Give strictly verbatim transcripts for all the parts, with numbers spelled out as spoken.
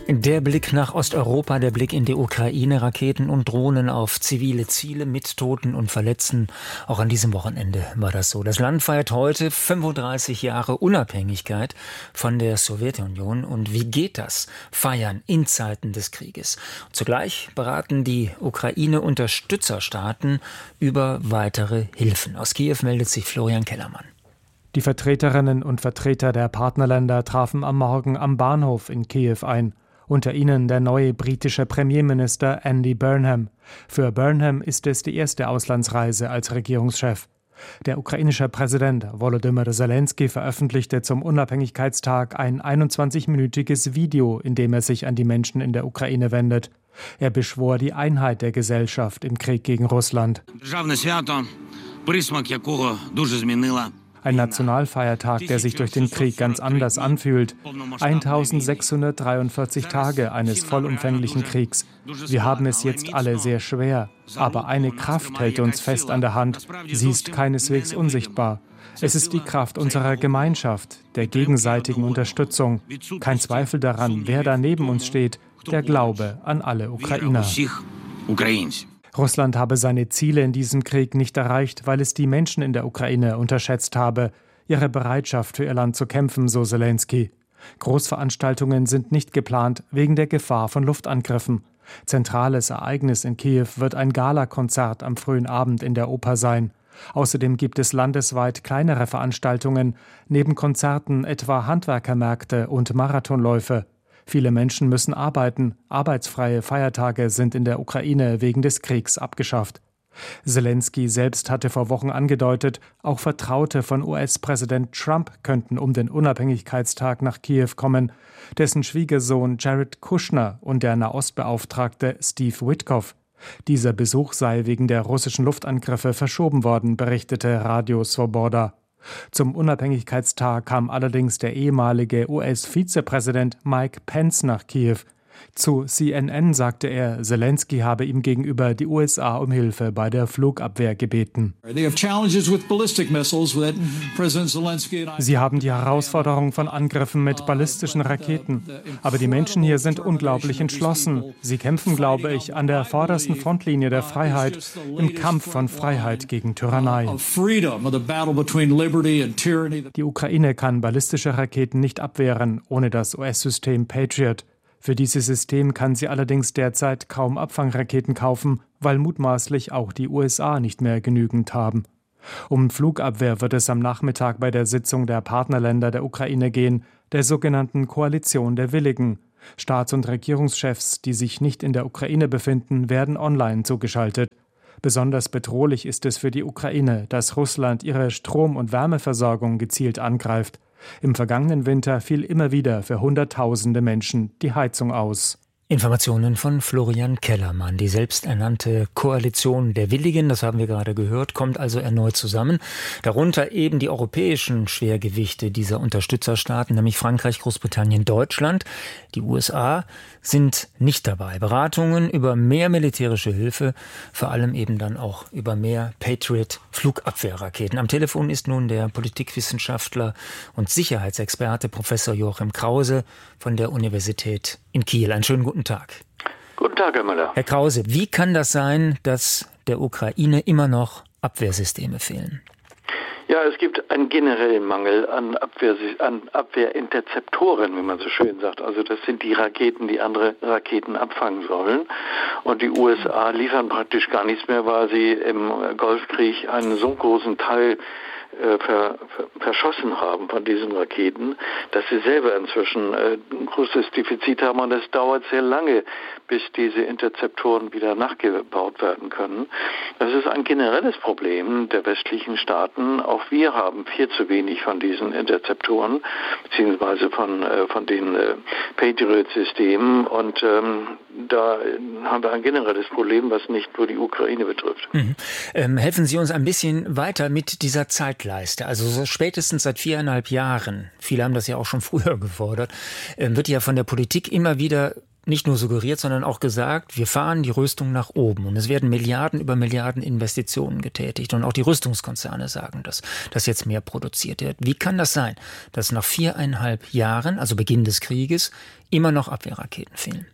Der Blick nach Osteuropa, der Blick in die Ukraine, Raketen und Drohnen auf zivile Ziele mit Toten und Verletzten. Auch an diesem Wochenende war das so. Das Land feiert heute fünfunddreißig Jahre Unabhängigkeit von der Sowjetunion. Und wie geht das? Feiern in Zeiten des Krieges. Und zugleich beraten die Ukraine-Unterstützerstaaten über weitere Hilfen. Aus Kiew meldet sich Florian Kellermann. Die Vertreterinnen und Vertreter der Partnerländer trafen am Morgen am Bahnhof in Kiew ein. Unter ihnen der neue britische Premierminister Andy Burnham. Für Burnham ist es die erste Auslandsreise als Regierungschef. Der ukrainische Präsident Volodymyr Zelensky veröffentlichte zum Unabhängigkeitstag ein einundzwanzigminütiges Video, in dem er sich an die Menschen in der Ukraine wendet. Er beschwor die Einheit der Gesellschaft im Krieg gegen Russland. Ein Nationalfeiertag, der sich durch den Krieg ganz anders anfühlt. eintausendsechshundertdreiundvierzig Tage eines vollumfänglichen Kriegs. Wir haben es jetzt alle sehr schwer. Aber eine Kraft hält uns fest an der Hand. Sie ist keineswegs unsichtbar. Es ist die Kraft unserer Gemeinschaft, der gegenseitigen Unterstützung. Kein Zweifel daran, wer da neben uns steht. Der Glaube an alle Ukrainer. Russland habe seine Ziele in diesem Krieg nicht erreicht, weil es die Menschen in der Ukraine unterschätzt habe, ihre Bereitschaft für ihr Land zu kämpfen, so Zelensky. Großveranstaltungen sind nicht geplant, wegen der Gefahr von Luftangriffen. Zentrales Ereignis in Kiew wird ein Galakonzert am frühen Abend in der Oper sein. Außerdem gibt es landesweit kleinere Veranstaltungen, neben Konzerten etwa Handwerkermärkte und Marathonläufe. Viele Menschen müssen arbeiten. Arbeitsfreie Feiertage sind in der Ukraine wegen des Kriegs abgeschafft. Zelensky selbst hatte vor Wochen angedeutet, auch Vertraute von U S-Präsident Trump könnten um den Unabhängigkeitstag nach Kiew kommen. Dessen Schwiegersohn Jared Kushner und der Nahostbeauftragte Steve Witkoff. Dieser Besuch sei wegen der russischen Luftangriffe verschoben worden, berichtete Radio Swoboda. Zum Unabhängigkeitstag kam allerdings der ehemalige U S-Vizepräsident Mike Pence nach Kiew. Zu C N N sagte er, Zelensky habe ihm gegenüber die U S A um Hilfe bei der Flugabwehr gebeten. Sie haben die Herausforderung von Angriffen mit ballistischen Raketen. Aber die Menschen hier sind unglaublich entschlossen. Sie kämpfen, glaube ich, an der vordersten Frontlinie der Freiheit, im Kampf von Freiheit gegen Tyrannei. Die Ukraine kann ballistische Raketen nicht abwehren, ohne das U S-System Patriot. Für dieses System kann sie allerdings derzeit kaum Abfangraketen kaufen, weil mutmaßlich auch die U S A nicht mehr genügend haben. Um Flugabwehr wird es am Nachmittag bei der Sitzung der Partnerländer der Ukraine gehen, der sogenannten Koalition der Willigen. Staats- und Regierungschefs, die sich nicht in der Ukraine befinden, werden online zugeschaltet. Besonders bedrohlich ist es für die Ukraine, dass Russland ihre Strom- und Wärmeversorgung gezielt angreift. Im vergangenen Winter fiel immer wieder für Hunderttausende Menschen die Heizung aus. Informationen von Florian Kellermann. Die selbsternannte Koalition der Willigen, das haben wir gerade gehört, kommt also erneut zusammen. Darunter eben die europäischen Schwergewichte dieser Unterstützerstaaten, nämlich Frankreich, Großbritannien, Deutschland. Die U S A sind nicht dabei. Beratungen über mehr militärische Hilfe, vor allem eben dann auch über mehr Patriot-Flugabwehrraketen. Am Telefon ist nun der Politikwissenschaftler und Sicherheitsexperte Professor Joachim Krause von der Universität in Kiel. Einen schönen guten Tag. Guten Tag, Herr Müller. Herr Krause, wie kann das sein, dass der Ukraine immer noch Abwehrsysteme fehlen? Ja, es gibt einen generellen Mangel an, Abwehr, an Abwehrinterzeptoren, wie man so schön sagt. Also das sind die Raketen, die andere Raketen abfangen sollen. Und die U S A liefern praktisch gar nichts mehr, weil sie im Golfkrieg einen so großen Teil Ver, ver, verschossen haben von diesen Raketen, dass sie selber inzwischen äh, ein großes Defizit haben, und es dauert sehr lange, bis diese Interzeptoren wieder nachgebaut werden können. Das ist ein generelles Problem der westlichen Staaten. Auch wir haben viel zu wenig von diesen Interzeptoren, beziehungsweise von, äh, von den äh, Patriot-Systemen, und ähm, da haben wir ein generelles Problem, was nicht nur die Ukraine betrifft. Mhm. Ähm, helfen Sie uns ein bisschen weiter mit dieser Zeitleiste. Also so spätestens seit viereinhalb Jahren, viele haben das ja auch schon früher gefordert, äh, wird ja von der Politik immer wieder nicht nur suggeriert, sondern auch gesagt, wir fahren die Rüstung nach oben. Und es werden Milliarden über Milliarden Investitionen getätigt. Und auch die Rüstungskonzerne sagen das, dass jetzt mehr produziert wird. Wie kann das sein, dass nach viereinhalb Jahren, also Beginn des Krieges, immer noch Abwehrraketen fehlen?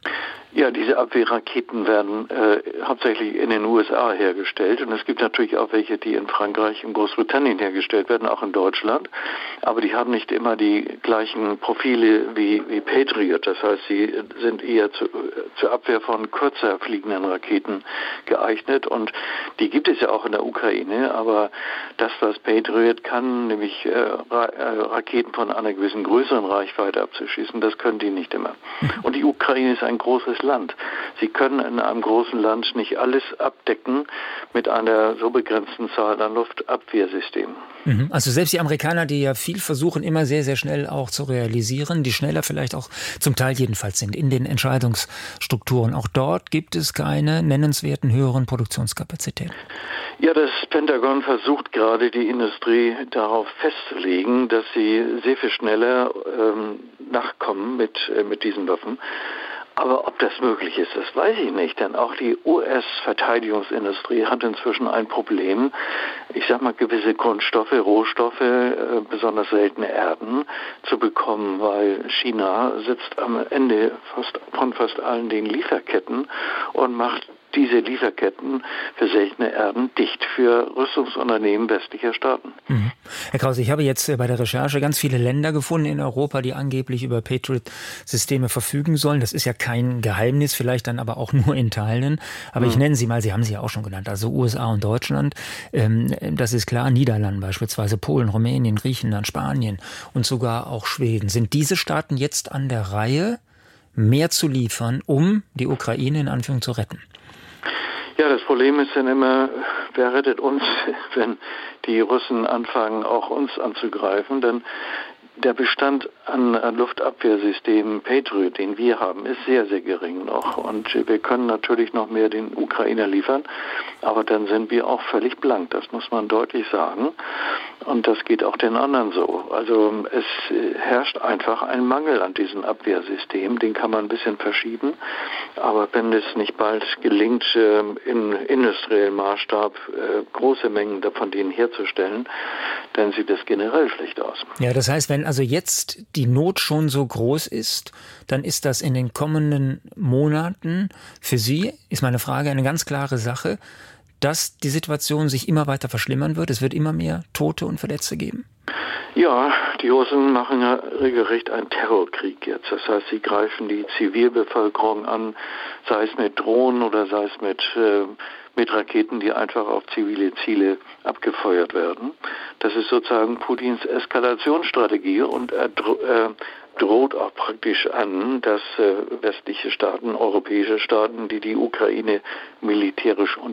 Ja, diese Abwehrraketen werden äh, hauptsächlich in den U S A hergestellt und es gibt natürlich auch welche, die in Frankreich und Großbritannien hergestellt werden, auch in Deutschland, aber die haben nicht immer die gleichen Profile wie, wie Patriot, das heißt, sie sind eher zu, zur Abwehr von kürzer fliegenden Raketen geeignet und die gibt es ja auch in der Ukraine, aber das, was Patriot kann, nämlich äh, Ra- äh, Raketen von einer gewissen größeren Reichweite abzuschießen, das können die nicht immer. Und die Ukraine ist ein großes Land. Sie können in einem großen Land nicht alles abdecken mit einer so begrenzten Zahl an Luftabwehrsystemen. Also selbst die Amerikaner, die ja viel versuchen, immer sehr, sehr schnell auch zu realisieren, die schneller vielleicht auch zum Teil jedenfalls sind in den Entscheidungsstrukturen. Auch dort gibt es keine nennenswerten höheren Produktionskapazitäten. Ja, das Pentagon versucht gerade die Industrie darauf festzulegen, dass sie sehr viel schneller ähm, nachkommen mit, äh, mit diesen Waffen. Aber ob das möglich ist, das weiß ich nicht, denn auch die U S-Verteidigungsindustrie hat inzwischen ein Problem, ich sag mal gewisse Grundstoffe, Rohstoffe, äh, besonders seltene Erden zu bekommen, weil China sitzt am Ende fast, von fast allen den Lieferketten und macht diese Lieferketten für seltene Erden dicht für Rüstungsunternehmen westlicher Staaten. Mhm. Herr Krause, ich habe jetzt bei der Recherche ganz viele Länder gefunden in Europa, die angeblich über Patriot-Systeme verfügen sollen. Das ist ja kein Geheimnis, vielleicht dann aber auch nur in Teilen. Aber mhm. ich nenne sie mal, Sie haben sie ja auch schon genannt, also U S A und Deutschland. Ähm, das ist klar, Niederlande beispielsweise, Polen, Rumänien, Griechenland, Spanien und sogar auch Schweden. Sind diese Staaten jetzt an der Reihe, mehr zu liefern, um die Ukraine in Anführung zu retten? Ja, das Problem ist dann immer, wer rettet uns, wenn die Russen anfangen, auch uns anzugreifen, denn der Bestand an, an Luftabwehrsystemen Patriot, den wir haben, ist sehr, sehr gering noch. Und wir können natürlich noch mehr den Ukrainer liefern, aber dann sind wir auch völlig blank. Das muss man deutlich sagen. Und das geht auch den anderen so. Also es herrscht einfach ein Mangel an diesem Abwehrsystem. Den kann man ein bisschen verschieben. Aber wenn es nicht bald gelingt, in industriellem Maßstab große Mengen von denen herzustellen, dann sieht es generell schlecht aus. Ja, das heißt, wenn also jetzt die Not schon so groß ist, dann ist das in den kommenden Monaten für Sie, ist meine Frage, eine ganz klare Sache, dass die Situation sich immer weiter verschlimmern wird. Es wird immer mehr Tote und Verletzte geben. Ja, die Russen machen ja regelrecht einen Terrorkrieg jetzt. Das heißt, sie greifen die Zivilbevölkerung an, sei es mit Drohnen oder sei es mit, äh, mit Raketen, die einfach auf zivile Ziele abgefeuert werden. Das ist sozusagen Putins Eskalationsstrategie und er dro- äh, droht auch praktisch an, dass äh, westliche Staaten, europäische Staaten, die die Ukraine militärisch